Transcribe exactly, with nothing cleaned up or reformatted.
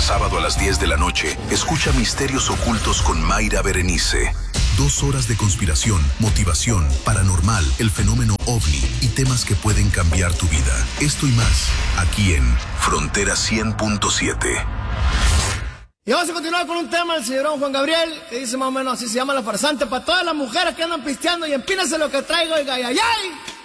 sábado a las diez de la noche, escucha Misterios Ocultos con Mayra Berenice. Dos horas de conspiración, motivación, paranormal, el fenómeno OVNI y temas que pueden cambiar tu vida. Esto y más, aquí en Frontera cien punto siete. Y vamos a continuar con un tema del señor Juan Gabriel, que dice más o menos así, se llama La Farsante, para todas las mujeres que andan pisteando y empínense lo que traigo, y ay, ay, ay.